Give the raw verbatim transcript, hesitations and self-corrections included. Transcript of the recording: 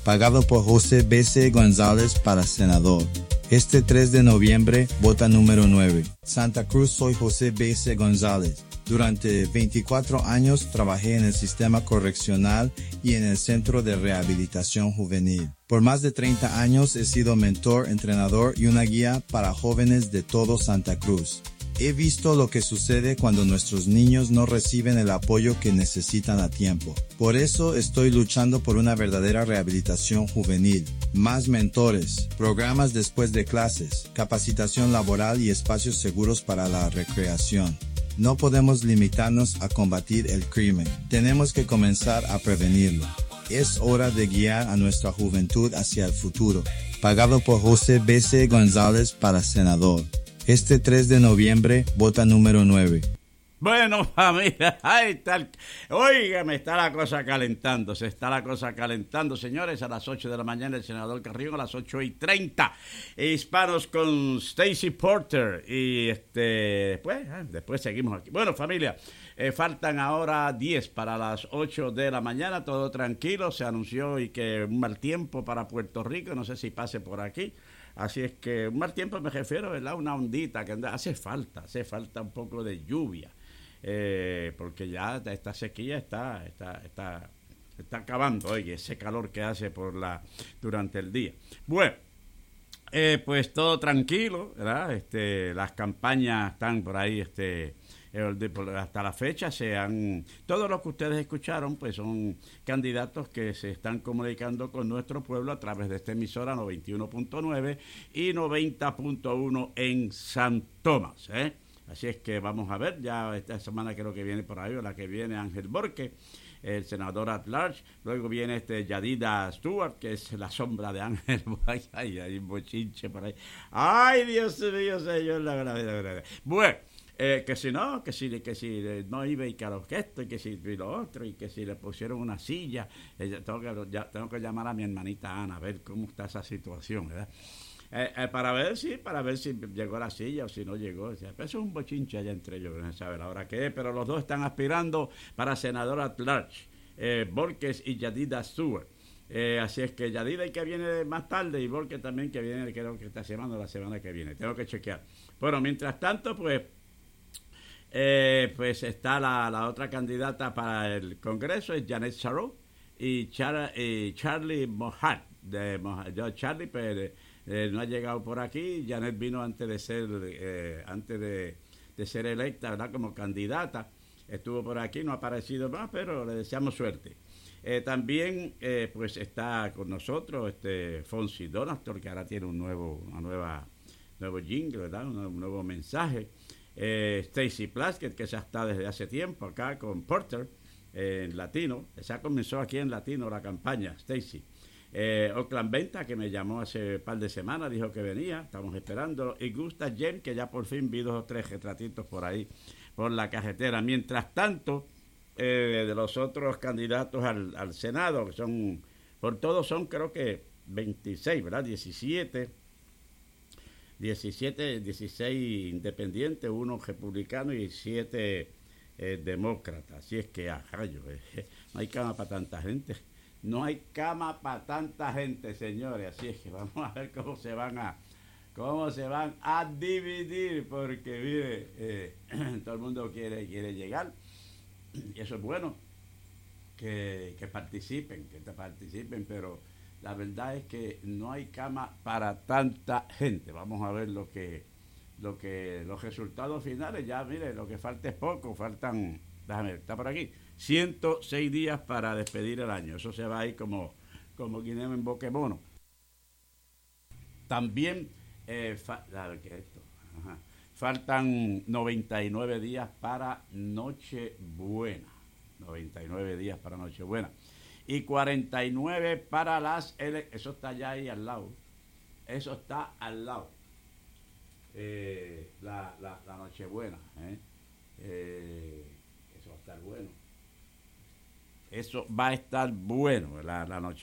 pagado por José B C González para senador. Este tres de noviembre, vota número nueve. Santa Cruz, soy José B C González. Durante veinticuatro años trabajé en el sistema correccional y en el Centro de Rehabilitación Juvenil. Por más de treinta años he sido mentor, entrenador y una guía para jóvenes de todo Santa Cruz. He visto lo que sucede cuando nuestros niños no reciben el apoyo que necesitan a tiempo. Por eso estoy luchando por una verdadera rehabilitación juvenil, más mentores, programas después de clases, capacitación laboral y espacios seguros para la recreación. No podemos limitarnos a combatir el crimen. Tenemos que comenzar a prevenirlo. Es hora de guiar a nuestra juventud hacia el futuro. Pagado por José B C González para senador. Este tres de noviembre, vota número nueve. Bueno, familia, ahí está. El... Óigame, está la cosa calentando. Se está la cosa calentando, señores. A las ocho de la mañana, el senador Carrión, a las ocho y treinta. Hispanos con Stacy Porter. Y este, después, eh, después seguimos aquí. Bueno, familia, eh, faltan ahora diez para las ocho de la mañana. Todo tranquilo. Se anunció y que un mal tiempo para Puerto Rico. No sé si pase por aquí. Así es que un mal tiempo me refiero, ¿verdad? Una ondita que anda, hace falta, hace falta un poco de lluvia. Eh, porque ya esta sequía está está está está acabando, oye, ese calor que hace por la durante el día. Bueno, eh, pues todo tranquilo, ¿verdad? Este, las campañas están por ahí, este, hasta la fecha se han, todo lo que ustedes escucharon, pues son candidatos que se están comunicando con nuestro pueblo a través de esta emisora noventa y uno punto nueve y noventa punto uno en San Tomás, ¿eh? Así es que vamos a ver, ya esta semana creo que viene por ahí, o la que viene Ángel Borque, el senador at large, luego viene este Yadida Stewart, que es la sombra de Ángel, ay, ay, hay un bochinche por ahí, ay, Dios mío, señor, la verdad, la verdad. Bueno, eh, que si no, que si, que si no iba y que a lo que esto, y que si y lo otro, y que si le pusieron una silla, eh, tengo, que, ya, tengo que llamar a mi hermanita Ana, a ver cómo está esa situación, ¿verdad? Eh, eh, para ver si para ver si llegó la silla o si no llegó. O sea, eso es un bochinche allá entre ellos, no se sabe la hora que es, pero los dos están aspirando para senador at large, eh, Borges y Yadida Stewart. Eh, así es que Yadida y que viene más tarde y Borges también que viene, creo que esta semana o la semana que viene. Tengo que chequear. Bueno, mientras tanto, pues eh, pues está la, la otra candidata para el Congreso, es Janet Charot y, Char, y Charlie Mohart. De Mohart. Yo, Charlie, pues, Eh, no ha llegado por aquí. Janet vino antes de ser eh, antes de, de ser electa, ¿verdad? Como candidata, estuvo por aquí, no ha aparecido más, pero le deseamos suerte. Eh, también eh, pues está con nosotros este Fonsi Donator, que ahora tiene un nuevo una nueva nuevo jingle, ¿verdad? Un, un nuevo mensaje. eh, Stacy Plaskett, que ya está desde hace tiempo acá con Porter eh, en latino. Ya comenzó aquí en latino la campaña, Stacy. Eh, Oakland Venta, que me llamó hace un par de semanas, dijo que venía, estamos esperando. Y Gusta Jem, que ya por fin vi dos o tres retratitos por ahí, por la carretera. Mientras tanto, eh, de los otros candidatos al, al Senado, que son, por todos son creo que veintiséis, ¿verdad? diecisiete, diecisiete, dieciséis independientes, uno republicano y siete eh, demócratas. Así es que, a rayos, eh, no hay cama para tanta gente. No hay cama para tanta gente, señores. Así es que vamos a ver cómo se van a cómo se van a dividir, porque mire, eh, todo el mundo quiere quiere llegar y eso es bueno, que, que participen, que te participen, pero la verdad es que no hay cama para tanta gente. Vamos a ver lo que lo que los resultados finales. Ya mire, lo que falta es poco, faltan, déjame ver, está por aquí. ciento seis días para despedir el año. Eso se va a ir como, como guineo en boquemono. También eh, fa- a ver, ¿qué es esto? Ajá. Faltan noventa y nueve días para Nochebuena. noventa y nueve días para Nochebuena. Y cuarenta y nueve para las elecciones. Eso está ya ahí al lado. Eso está al lado. Eh, la, la, la Nochebuena. ¿eh? Eh, eso va a estar bueno. Eso va a estar bueno, la, la noche